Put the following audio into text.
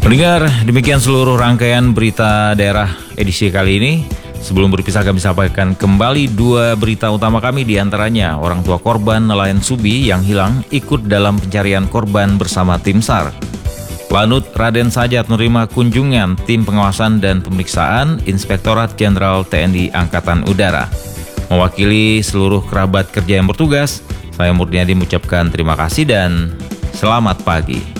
Pendengar, demikian seluruh rangkaian berita daerah edisi kali ini. Sebelum berpisah kami sampaikan kembali dua berita utama kami, diantaranya orang tua korban nelayan Subi yang hilang ikut dalam pencarian korban bersama tim SAR. Lanut Raden Sajat menerima kunjungan tim pengawasan dan pemeriksaan Inspektorat Jenderal TNI Angkatan Udara. Mewakili seluruh kerabat kerja yang bertugas, saya Murniadi mengucapkan terima kasih dan selamat pagi.